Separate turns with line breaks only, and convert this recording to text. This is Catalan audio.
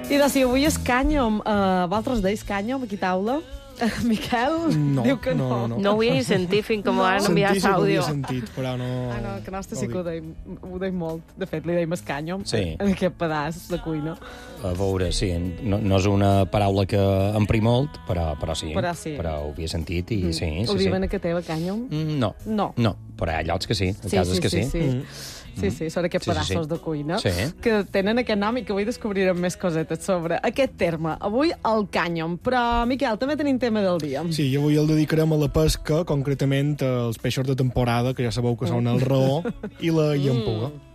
I de si avui és cànyom, vosaltres deis cànyom aquí a taula? Miquel
No,
diu que no.
No ho he sentit fins que m'ho han enviat
Sentir sí que ho
àudio.
havia sentit, però no...
No, que nostre sí que ho deim molt. De fet, li deim escànyom
Sí.
en aquest pedaç de cuina.
A veure, sí, no és una paraula que empri molt, però sí.
Però sí.
Però ho havia sentit i sí.
Ho diuen a que teva cànyom?
No.
No.
No, però hi ha llocs que sí, a cases que sí.
Sí, són aquests
Sí, sí,
pedaços
sí.
de cuina
Sí.
que tenen aquest nom i que avui descobrirem més cosetes sobre aquest terme. Avui el cànyom, però, Miquel, també tenim tema del dia.
Sí, i avui el dedicarem a la pesca, concretament als peixos de temporada, que ja sabeu que són el raó i la llampuga.